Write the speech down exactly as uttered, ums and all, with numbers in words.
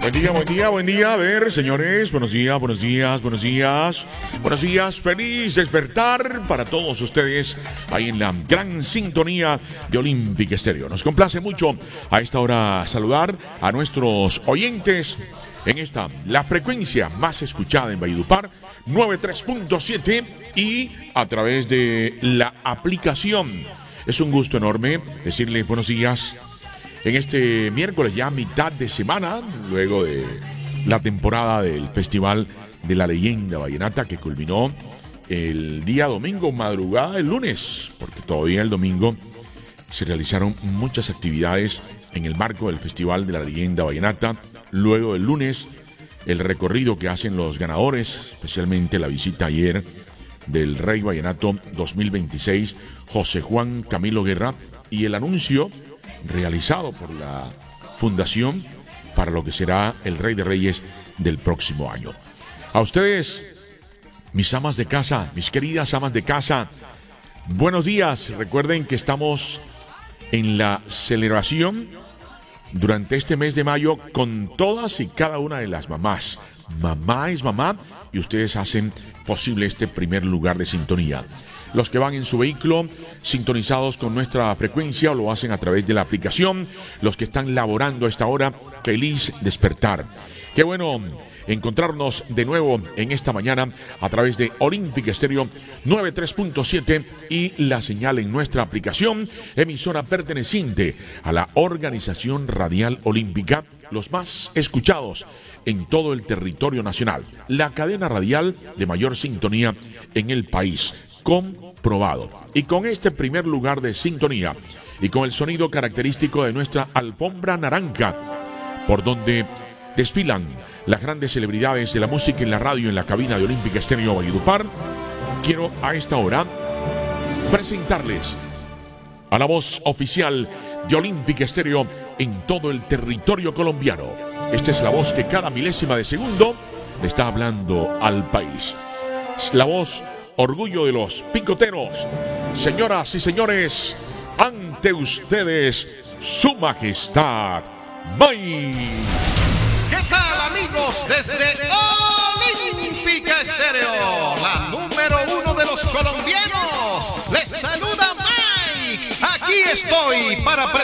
Buen día, buen día, buen día. A ver, señores, buenos días, buenos días, buenos días. Buenos días, feliz despertar para todos ustedes ahí en la gran sintonía de Olympic Estéreo. Nos complace mucho a esta hora saludar a nuestros oyentes en esta, la frecuencia más escuchada en Valledupar, noventa y tres punto siete, y a través de la aplicación. Es un gusto enorme decirles buenos días en este miércoles, ya mitad de semana, luego de la temporada del Festival de la Leyenda Vallenata, que culminó el día domingo, madrugada del lunes, porque todavía el domingo se realizaron muchas actividades en el marco del Festival de la Leyenda Vallenata. Luego el lunes, el recorrido que hacen los ganadores, especialmente la visita ayer del Rey Vallenato dos mil veintiséis, José Juan Camilo Guerra, y el anuncio realizado por la Fundación para lo que será el Rey de Reyes del próximo año. A ustedes, mis amas de casa, mis queridas amas de casa, buenos días. Recuerden que estamos en la celebración durante este mes de mayo con todas y cada una de las mamás. Mamá es mamá y ustedes hacen posible este primer lugar de sintonía. Los que van en su vehículo sintonizados con nuestra frecuencia o lo hacen a través de la aplicación, los que están laborando a esta hora, feliz despertar. Qué bueno encontrarnos de nuevo en esta mañana a través de Olympic Estéreo noventa y tres punto siete y la señal en nuestra aplicación, emisora perteneciente a la Organización Radial Olímpica, los más escuchados en todo el territorio nacional, la cadena radial de mayor sintonía en el país. Comprobado. Y con este primer lugar de sintonía y con el sonido característico de nuestra alfombra naranja, por donde desfilan las grandes celebridades de la música en la radio en la cabina de Olympic Estéreo Valledupar, quiero a esta hora presentarles a la voz oficial de Olympic Estéreo en todo el territorio colombiano. Esta es la voz que cada milésima de segundo le está hablando al país. Es la voz orgullo de los picoteros. Señoras y señores, ante ustedes, su majestad, May. ¿Qué tal, amigos? Desde Olímpica Estéreo, la número uno de los colombianos, les saluda Mike. Aquí estoy para presentar